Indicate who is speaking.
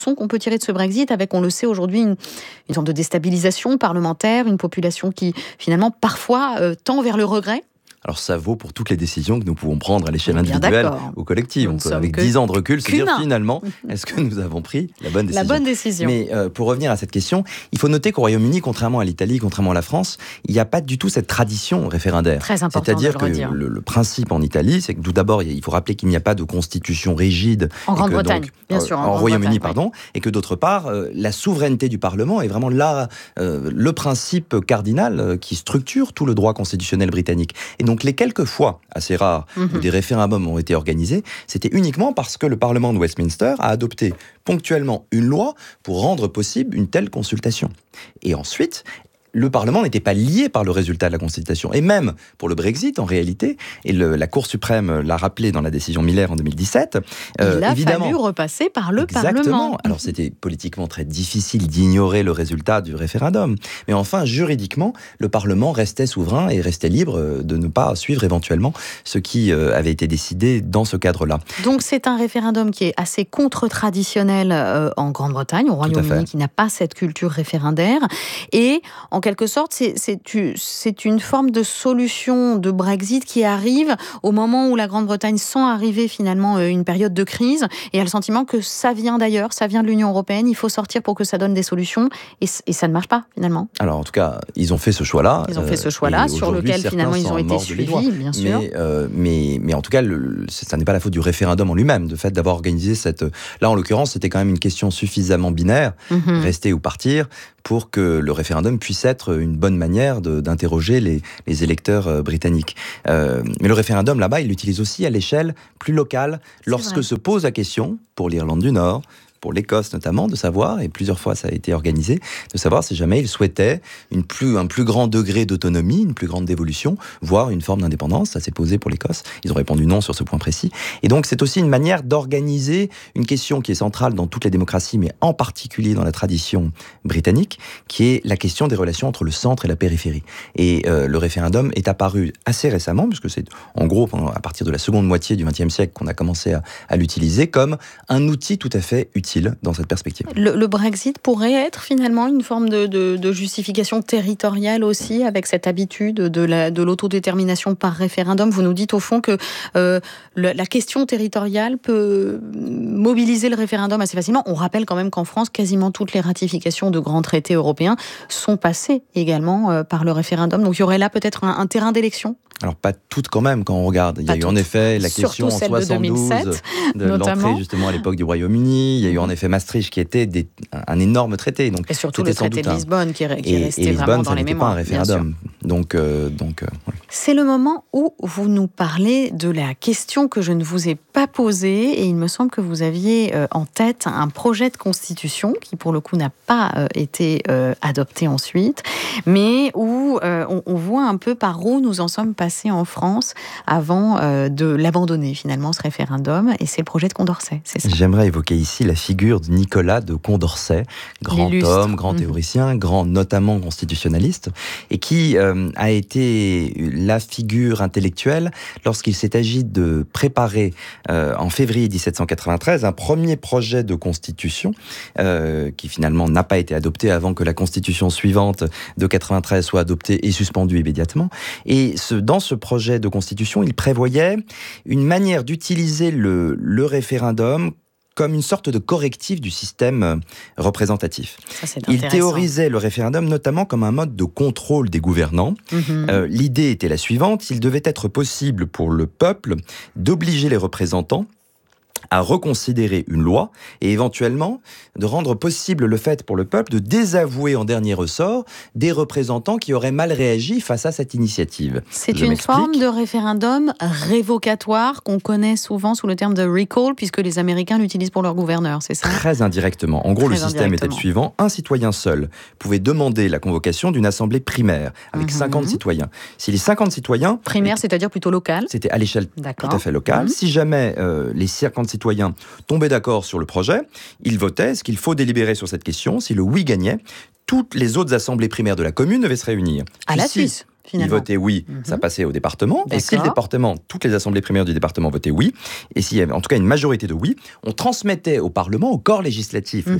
Speaker 1: qu'on peut tirer de ce Brexit avec, on le sait aujourd'hui, une sorte de déstabilisation parlementaire, une population qui finalement parfois tend vers le regret?
Speaker 2: Alors ça vaut pour toutes les décisions que nous pouvons prendre à l'échelle individuelle ou collective. On peut, avec 10 ans de recul, se dire finalement, est-ce que nous avons pris la bonne décision ?
Speaker 1: La bonne décision.
Speaker 2: Mais pour revenir à cette question, il faut noter qu'au Royaume-Uni, contrairement à l'Italie, contrairement à la France, il n'y a pas du tout cette tradition référendaire.
Speaker 1: Très important.
Speaker 2: C'est-à-dire que le principe en Italie, c'est que tout d'abord, il faut rappeler qu'il n'y a pas de constitution rigide.
Speaker 1: En Grande-Bretagne, bien sûr.
Speaker 2: En Royaume-Uni, pardon. Et que d'autre part, la souveraineté du Parlement est vraiment là, le principe cardinal qui structure tout le droit constitutionnel britannique. Et donc les quelques fois assez rare où des référendums ont été organisés, c'était uniquement parce que le Parlement de Westminster a adopté ponctuellement une loi pour rendre possible une telle consultation. Et ensuite, le Parlement n'était pas lié par le résultat de la consultation. Et même pour le Brexit, en réalité, et la Cour suprême l'a rappelé dans la décision Miller en 2017,
Speaker 1: il a fallu repasser par le Parlement.
Speaker 2: Alors c'était politiquement très difficile d'ignorer le résultat du référendum. Mais enfin, juridiquement, le Parlement restait souverain et restait libre de ne pas suivre éventuellement ce qui avait été décidé dans ce cadre-là.
Speaker 1: Donc c'est un référendum qui est assez contre-traditionnel en Grande-Bretagne, au Royaume-Uni, qui n'a pas cette culture référendaire. Et en quelque sorte, c'est une forme de solution de Brexit qui arrive au moment où la Grande-Bretagne sent arriver finalement une période de crise et a le sentiment que ça vient d'ailleurs, ça vient de l'Union européenne, il faut sortir pour que ça donne des solutions et ça ne marche pas finalement.
Speaker 2: Alors en tout cas, ils ont fait ce choix-là.
Speaker 1: Ils ont fait ce choix-là sur lequel finalement ils ont été suivis, bien sûr.
Speaker 2: Mais en tout cas, ça n'est pas la faute du référendum en lui-même, de fait d'avoir organisé cette... Là en l'occurrence, c'était quand même une question suffisamment binaire, rester ou partir, pour que le référendum puisse être une bonne manière d'interroger les électeurs britanniques. Mais le référendum, là-bas, il l'utilise aussi à l'échelle plus locale, lorsque se pose la question, pour l'Irlande du Nord, pour l'Écosse notamment, de savoir, et plusieurs fois ça a été organisé, de savoir si jamais ils souhaitaient un plus grand degré d'autonomie, une plus grande dévolution, voire une forme d'indépendance. Ça s'est posé pour l'Écosse. Ils ont répondu non sur ce point précis. Et donc c'est aussi une manière d'organiser une question qui est centrale dans toutes les démocraties, mais en particulier dans la tradition britannique, qui est la question des relations entre le centre et la périphérie. Et le référendum est apparu assez récemment, puisque c'est en gros à partir de la seconde moitié du XXe siècle qu'on a commencé à l'utiliser comme un outil tout à fait utile dans cette perspective.
Speaker 1: Le Brexit pourrait être finalement une forme de justification territoriale aussi, avec cette habitude de l'autodétermination par référendum. Vous nous dites au fond que la question territoriale peut mobiliser le référendum assez facilement. On rappelle quand même qu'en France, quasiment toutes les ratifications de grands traités européens sont passées également par le référendum. Donc il y aurait là peut-être un terrain d'élection.
Speaker 2: Alors pas toutes quand même quand on regarde. Il y a eu en effet la question en 72 de l'entrée justement à l'époque du Royaume-Uni. Il y a eu en effet Maastricht qui était un énorme traité. Donc,
Speaker 1: et surtout le traité de Lisbonne qui est resté vraiment dans les mémoires. Et
Speaker 2: Lisbonne, pas un référendum. Donc,
Speaker 1: C'est le moment où vous nous parlez de la question que je ne vous ai pas posée et il me semble que vous aviez en tête un projet de constitution qui pour le coup n'a pas été adopté ensuite, mais où on voit un peu par où nous en sommes passés en France avant de l'abandonner finalement ce référendum, et c'est le projet de Condorcet, c'est ça ?
Speaker 2: J'aimerais évoquer ici la figure de Nicolas de Condorcet, grand homme, grand théoricien, grand notamment constitutionnaliste, et qui a été la figure intellectuelle lorsqu'il s'est agi de préparer en février 1793 un premier projet de constitution qui finalement n'a pas été adopté avant que la constitution suivante de 93 soit adoptée et suspendue immédiatement. Et dans ce projet de constitution, il prévoyait une manière d'utiliser le référendum comme une sorte de correctif du système représentatif. Il théorisait le référendum notamment comme un mode de contrôle des gouvernants. L'idée était la suivante: il devait être possible pour le peuple d'obliger les représentants à reconsidérer une loi et éventuellement de rendre possible le fait pour le peuple de désavouer en dernier ressort des représentants qui auraient mal réagi face à cette initiative.
Speaker 1: C'est une forme de référendum révocatoire qu'on connaît souvent sous le terme de recall, puisque les Américains l'utilisent pour leur gouverneur, c'est ça ?
Speaker 2: Très indirectement. En gros, le système était le suivant: un citoyen seul pouvait demander la convocation d'une assemblée primaire avec 50 citoyens. Si les 50 citoyens...
Speaker 1: Primaire, c'est-à-dire plutôt local ?
Speaker 2: C'était à l'échelle tout à fait locale. Si jamais les 50 citoyens tombaient d'accord sur le projet, ils votaient, est-ce qu'il faut délibérer sur cette question? Si le oui gagnait, toutes les autres assemblées primaires de la commune devaient se réunir.
Speaker 1: À la Suisse. Finalement.
Speaker 2: Ils votaient oui, ça passait au département. Et si le département, toutes les assemblées primaires du département votaient oui, et s'il y avait en tout cas une majorité de oui, on transmettait au Parlement, au corps législatif, le